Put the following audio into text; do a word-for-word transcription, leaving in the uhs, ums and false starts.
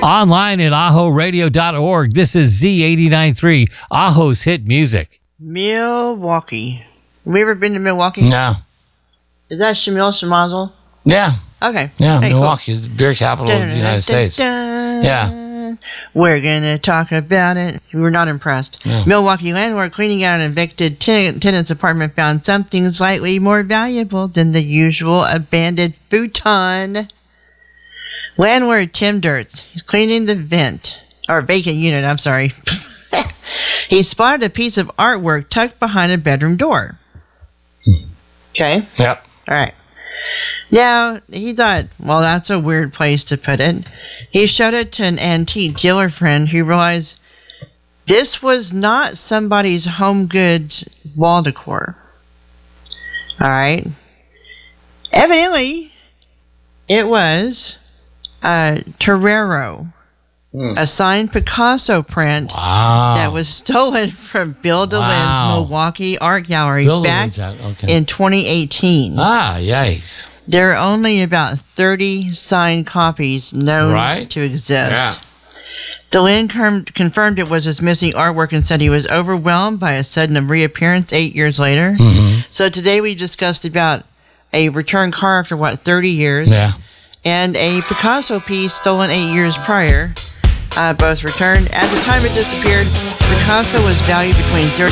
Online at aho radio dot org. This is Z eighty-nine point three, Aho's Hit Music. Milwaukee. Have we ever been to Milwaukee? No. Is that Shamil Shamazel? Yeah. Okay. Yeah, hey, Milwaukee, cool. the beer capital of the United States. Yeah. We're going to talk about it. We were not impressed. Yeah. Milwaukee landlord cleaning out an evicted ten- tenant's apartment found something slightly more valuable than the usual abandoned futon. Landlord Tim Dirts, he's cleaning the vent, or vacant unit, I'm sorry. He spotted a piece of artwork tucked behind a bedroom door. Okay? Yep. All right. Now, he thought, well, that's a weird place to put it. He showed it to an antique dealer friend who realized this was not somebody's home goods wall decor. All right. Evidently, it was a Torero, mm. a signed Picasso print wow. that was stolen from Bill DeLynne's wow. Milwaukee Art Gallery Bill back okay. in twenty eighteen. Ah, yikes. There are only about thirty signed copies known right? to exist. Yeah. DeLynne com- confirmed it was his missing artwork and said he was overwhelmed by a sudden reappearance eight years later. Mm-hmm. So today we discussed about a returned car after, what, thirty years? Yeah. And a Picasso piece stolen eight years prior. Uh, both returned. At the time it disappeared, Picasso was valued between thirty